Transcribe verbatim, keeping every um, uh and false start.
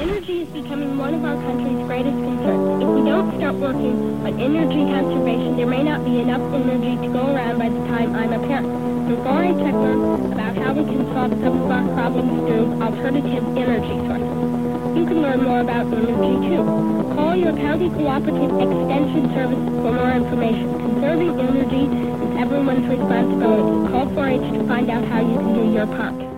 Energy is becoming one of our country's greatest concerns. If we don't start working on energy conservation, there may not be enough energy to go around by the time I'm a parent. Before I check learn about how we can solve some of our problems through alternative energy sources. You can learn more about energy too. Call your county cooperative extension service for more information. Conserving energy is everyone's responsibility. Call four H to find out how you can do your part.